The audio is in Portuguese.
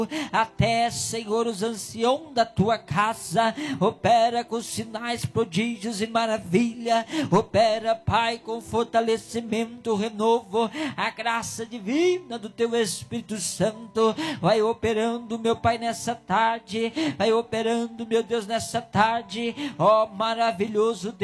até, Senhor, os anciãos da tua casa. Opera com sinais, prodígios e maravilha. Opera, Pai, com fortalecimento, renovo, a graça divina do teu Espírito Santo. Vai operando, meu Pai, nessa tarde. Vai operando, meu Deus, nessa tarde. Ó maravilhoso Deus.